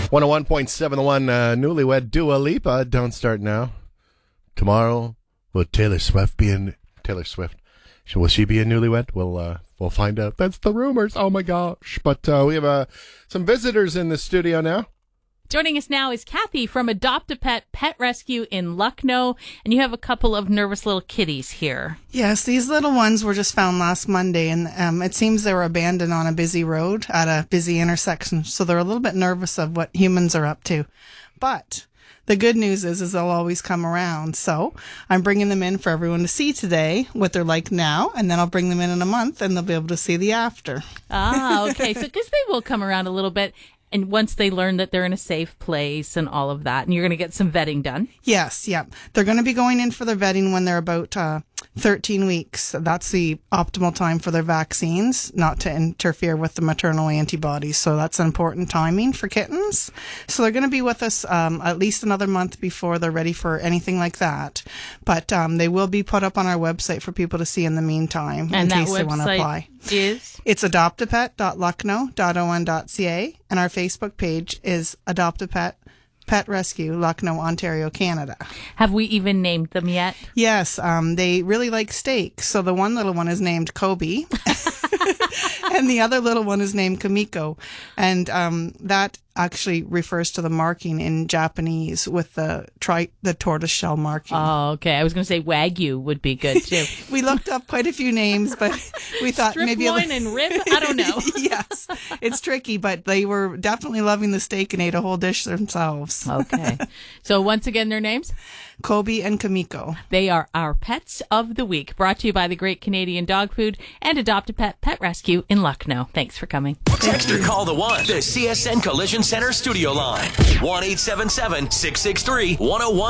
101.71 Newlywed Dua Lipa. Don't start now. Tomorrow, will Taylor Swift be in... Taylor Swift. Will she be a newlywed? We'll find out. That's the rumors. Oh, my gosh. But we have some visitors in the studio now. Joining us now is Kathy from Adopt-A-Pet Pet Rescue in Lucknow, and you have a couple of nervous little kitties here. Yes, these little ones were just found last Monday, and it seems they were abandoned on a busy road at a busy intersection, so they're a little bit nervous of what humans are up to. But the good news is they'll always come around, so I'm bringing them in for everyone to see today, what they're like now, and then I'll bring them in a month, and they'll be able to see the after. Ah, okay, so because they will come around a little bit. And once they learn that they're in a safe place and all of that, and you're going to get some vetting done? Yes, yeah. They're going to be going in for their vetting when they're about 13 weeks. That's the optimal time for their vaccines, not to interfere with the maternal antibodies. So that's an important timing for kittens. So they're going to be with us at least another month before they're ready for anything like that. But they will be put up on our website for people to see in the meantime, and in case they want to apply. It's adoptapet.lucknow.on.ca, and our Facebook page is Adopt-A-Pet Pet Rescue, Lucknow, Ontario, Canada. Have we even named them yet? Yes, they really like steak. So the one little one is named Kobe, and the other little one is named Kamiko. And that actually refers to the marking in Japanese with the tortoiseshell marking. Oh, okay. I was going to say Wagyu would be good, too. We looked up quite a few names, but we thought maybe... Strip loin and rib? I don't know. Yes, it's tricky, but they were definitely loving the steak and ate a whole dish themselves. Okay. So once again, their names? Kobe and Kamiko. They are our pets of the week, brought to you by the Great Canadian Dog Food and Adopt-A-Pet Pet Rescue in Lucknow. Thanks for coming. Text or call the CSN Collision Center studio line. 1-877-663-1017.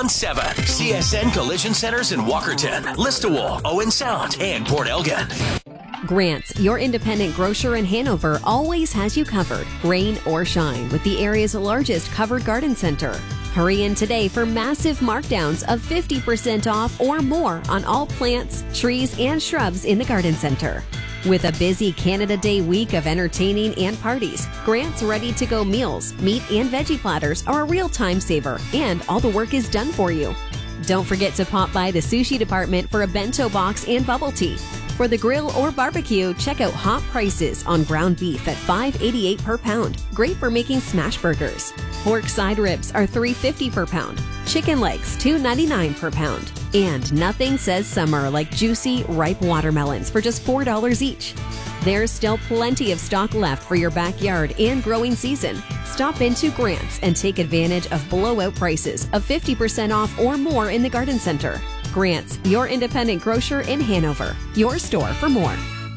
CSN Collision Centers in Walkerton, Listowel, Owen Sound, and Port Elgin. Grant's, your independent grocer in Hanover, always has you covered, rain or shine, with the area's largest covered garden center. Hurry in today for massive markdowns of 50% off or more on all plants, trees, and shrubs in the garden center. With a busy Canada Day week of entertaining and parties, Grant's ready-to-go meals, meat and veggie platters are a real time saver, and all the work is done for you. Don't forget to pop by the sushi department for a bento box and bubble tea. For the grill or barbecue, check out hot prices on ground beef at $5.88 per pound. Great for making smash burgers. Pork side ribs are $3.50 per pound. Chicken legs $2.99 per pound. And nothing says summer like juicy, ripe watermelons for just $4 each. There's still plenty of stock left for your backyard and growing season. Stop into Grant's and take advantage of blowout prices of 50% off or more in the garden center. Grant's, your independent grocer in Hanover. Your store for more.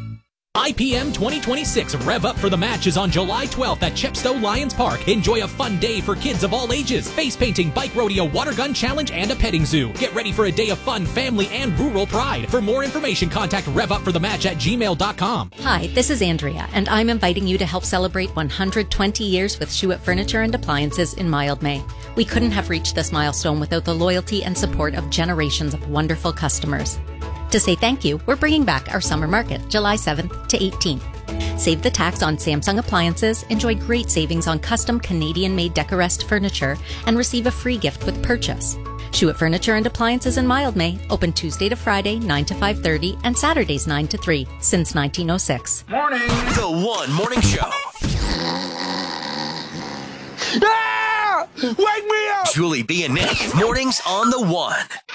IPM 2026 Rev Up for the Match is on July 12th at Chepstow Lions Park. Enjoy a fun day for kids of all ages. Face painting, bike rodeo, water gun challenge, and a petting zoo. Get ready for a day of fun, family, and rural pride. For more information, contact revupforthematch@gmail.com. Hi, this is Andrea, and I'm inviting you to help celebrate 120 years with Schuett Furniture and Appliances in Mildmay. We couldn't have reached this milestone without the loyalty and support of generations of wonderful customers. To say thank you, we're bringing back our summer market, July 7th to 18th. Save the tax on Samsung appliances, enjoy great savings on custom Canadian-made Decorest furniture, and receive a free gift with purchase. Schuett Furniture and Appliances in Mildmay, open Tuesday to Friday, 9 to 5:30, and Saturdays, 9 to 3, since 1906. Morning! The One Morning Show. Ah! Wake me up! Julie B. and Nick, mornings on The One.